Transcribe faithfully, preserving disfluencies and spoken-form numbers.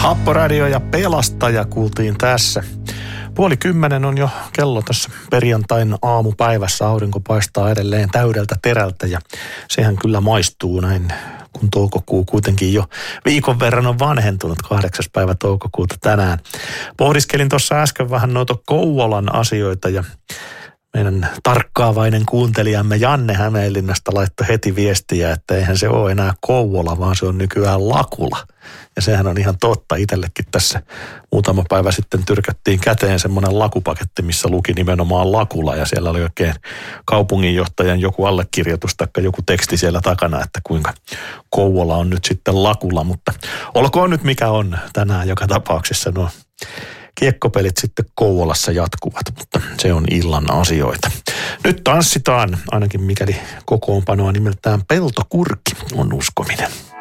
Happoradio ja Pelastaja kuultiin tässä. Puoli kymmenen on jo kello tässä perjantain aamupäivässä. Aurinko paistaa edelleen täydeltä terältä ja sehän kyllä maistuu näin, kun toukokuu kuitenkin jo viikon verran on vanhentunut. Kahdeksas päivä toukokuuta tänään. Pohdiskelin tuossa äsken vähän noita Kouvolan asioita ja meidän tarkkaavainen kuuntelijamme Janne Hämeenlinnasta laittoi heti viestiä, että eihän se ole enää Kouvola, vaan se on nykyään Lakula. Ja sehän on ihan totta. Itsellekin tässä muutama päivä sitten tyrkättiin käteen semmoinen lakupaketti, missä luki nimenomaan Lakula. Ja siellä oli oikein kaupunginjohtajan joku allekirjoitus tai joku teksti siellä takana, että kuinka Kouvola on nyt sitten Lakula. Mutta olkoon nyt mikä on tänään joka tapauksessa nuo kiekkopelit sitten Kouvolassa jatkuvat, mutta se on illan asioita. Nyt tanssitaan, ainakin mikäli kokoonpanoa nimeltään Peltokurki on uskominen.